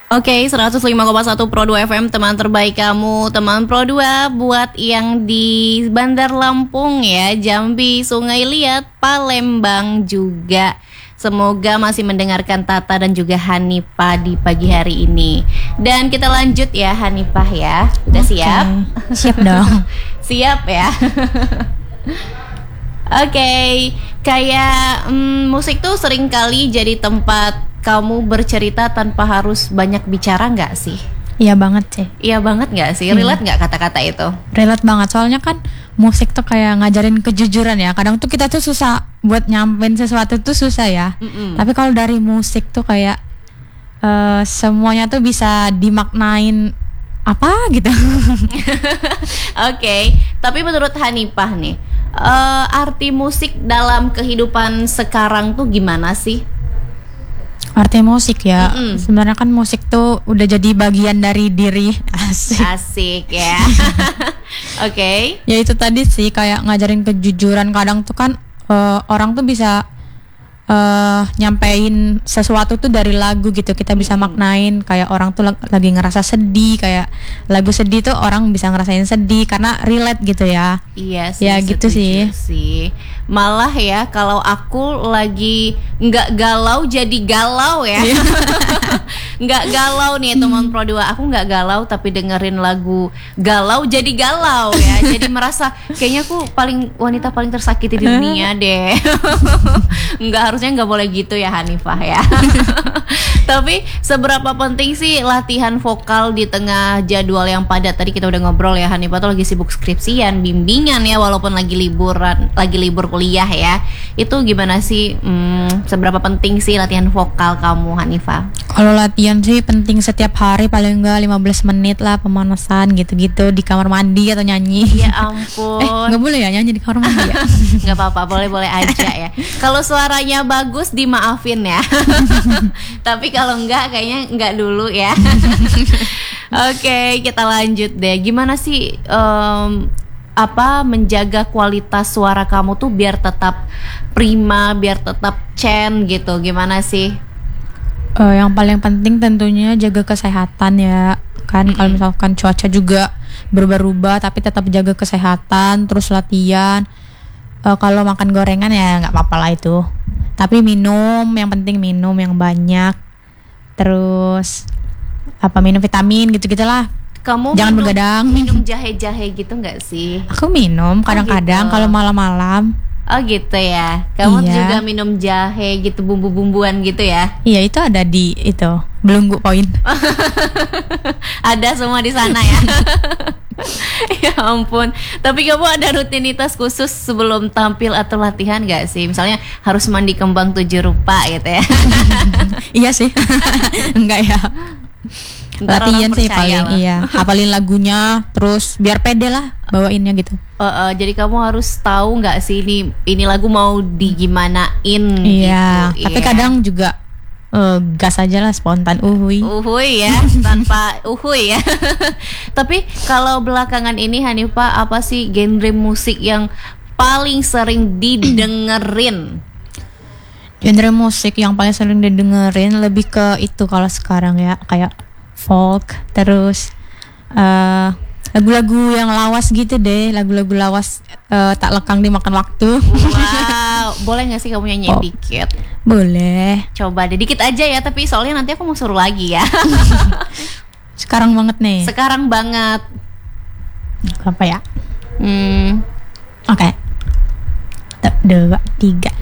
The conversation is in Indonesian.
Oke, 105,1 Pro 2 FM, teman terbaik kamu, teman Pro 2 buat yang di Bandar Lampung ya, Jambi, Sungai Liat, Palembang juga. Semoga masih mendengarkan Tata dan juga Hanifah di pagi hari ini. Dan kita lanjut ya Hanifah ya. Udah siap? Siap dong. Siap ya. Oke, kayak musik tuh sering kali jadi tempat kamu bercerita tanpa harus banyak bicara nggak sih? Iya banget sih. Iya banget nggak sih? Relate nggak kata-kata itu? Relate banget, soalnya kan musik tuh kayak ngajarin kejujuran ya. Kadang tuh kita tuh susah buat nyampein sesuatu tuh susah ya. Tapi kalau dari musik tuh kayak semuanya tuh bisa dimaknain apa gitu. Oke, tapi menurut Hanifah nih, arti musik dalam kehidupan sekarang tuh gimana sih? Arti musik ya, sebenarnya kan musik tuh udah jadi bagian dari diri. Asik ya. Oke. Ya itu tadi sih kayak ngajarin kejujuran. Kadang tuh kan orang tuh bisa nyampein sesuatu tuh dari lagu gitu. Kita bisa maknain kayak orang tuh lagi ngerasa sedih, kayak lagu sedih tuh orang bisa ngerasain sedih karena relate gitu ya. Iya sih. Ya gitu sih. Malah ya kalau aku lagi nggak galau jadi galau ya. Nggak galau nih teman Pro 2. Aku nggak galau tapi dengerin lagu galau jadi galau ya. Jadi merasa kayaknya aku wanita paling tersakiti di dunia deh. Harusnya nggak boleh gitu ya Hanifah ya. Tapi seberapa penting sih latihan vokal di tengah jadwal yang padat? Tadi kita udah ngobrol ya, Hanifah tuh lagi sibuk skripsian, bimbingan ya, walaupun lagi libur kuliah ya. Itu gimana sih? Seberapa penting sih latihan vokal kamu Hanifah? Kalau latihan sih penting setiap hari, paling enggak 15 menit lah pemanasan gitu-gitu di kamar mandi atau nyanyi. Ya ampun. Nggak boleh ya nyanyi di kamar mandi ya? Nggak apa-apa, boleh-boleh aja ya. Kalau suaranya bagus dimaafin ya. Tapi kalau enggak kayaknya enggak dulu ya. Oke, kita lanjut deh. Gimana sih menjaga kualitas suara kamu tuh biar tetap prima, biar tetap gitu. Gimana sih? Yang paling penting tentunya jaga kesehatan ya. Kan kalau misalkan cuaca juga berubah-ubah tapi tetap jaga kesehatan, terus latihan. Kalau makan gorengan ya nggak apa-apa lah itu. Tapi yang penting minum yang banyak. Terus minum vitamin gitu-gitulah. Kamu jangan begadang. Minum jahe-jahe gitu nggak sih? Aku minum kadang-kadang kalau malam-malam. Oh gitu ya. Kamu iya. juga minum jahe gitu, bumbu-bumbuan gitu ya? Iya, itu ada di itu Belunggu Point. Ada semua di sana ya. Ya ampun. Tapi kamu ada rutinitas khusus sebelum tampil atau latihan gak sih? Misalnya harus mandi kembang 7 rupa gitu ya? Iya sih. Enggak ya. Latihan sih paling hafalin lagunya, terus biar pede lah bawainnya gitu. Jadi kamu harus tahu nggak sih ini lagu mau digimanain? Iya. Gitu. Tapi kadang juga gas aja lah, spontan uhui ya, tanpa uhui ya. Tapi kalau belakangan ini Hanifah, apa sih genre musik yang paling sering didengerin? Genre musik yang paling sering didengerin lebih ke itu kalau sekarang ya, kayak folk, terus lagu-lagu yang lawas gitu deh, lagu-lagu lawas, tak lekang dimakan waktu. Wow, boleh nggak sih kamu nyanyiin dikit? Boleh. Coba deh dikit aja ya, tapi soalnya nanti aku mau suruh lagi ya. Sekarang banget nih. Sekarang banget. Apa ya? Oke. 2, 3.